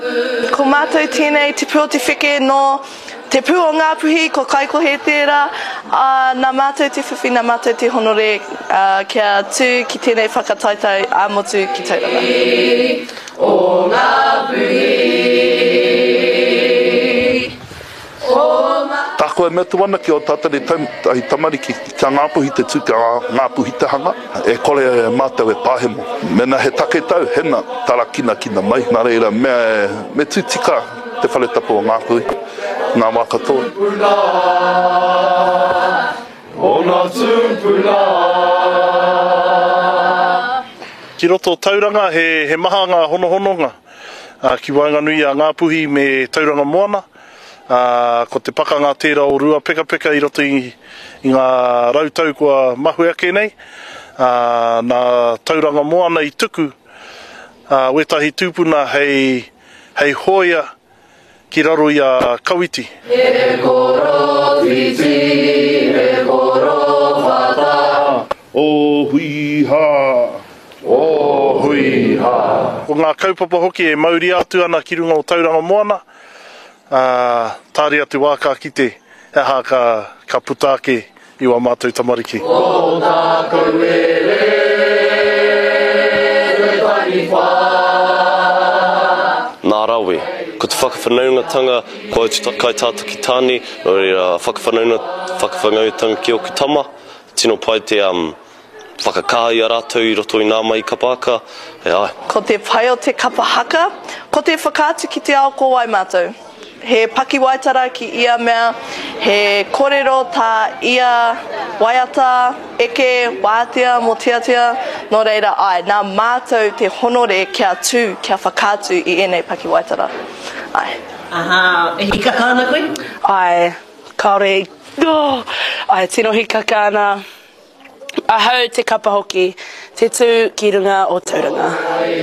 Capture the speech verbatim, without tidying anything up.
Ko mātou tēnei te pū o te whike no te pū o ngā puhi, ko kaiko he tērā, uh, nā mātou te whiwhi, nā mātou te honore, uh, kia tū ki tēnei whakataitau a motu ki tauranga. O ngā puhi, o ngā... Tāko e mea tuana ki o tātari tai tamariki kia ngā puhi te tū, kia ngā puhi te hanga. E kore e mātou e pāhemo. Mena he take tau, hena tarakina kina mai. Nā reira, mea me tū tika te whaletapo o ngā puhi. Ngā wā katoa. O ngā tūpuna. Ki roto tauranga, he, he maha ngā honohononga. Uh, ki wainganui a ngā puhi me tauranga moana. Uh, ko te pakanga tērā o rua peka peka i roto i, i ngā rautau kua mahu ake nei. Uh, nā tauranga moana i tuku, uh, wetahi tūpuna hei, hei hoia ki raro i a Kawiti. He koro titi, he koro whata. O hui ha, o hui ha. Ko ngā kaupapa hoki e mauri atu ana ki runga o tauranga moana. Uh, tāre atu wāka ki te e hā ka, ka putaake i wā mātou tamariki. O tākou e re, re tani whā. Nā rawe, ko te whakawhanaungatanga, ko te kai tātou ki tāni, no re uh, whakawhanaungatanga ki o ki tama, tino pai te um, whakakāi a rātou i roto i nā mai kapaka, e ai. Ko te whai o te kapahaka, ko te whakātu ki te ao ko wai mātou. He paki waitara ki ia mea, he kōrero tā ia waiata, eke, wātea, mo tiatia, no reira ai, nā mātou te honore kia tū, kia whakātu i enei paki waitara. Ai. Aha, e hika kāna koe? Ai, kaore, oh, ai, tino hika kāna. Ahau te kapa hoki, te tū ki runga o tauranga.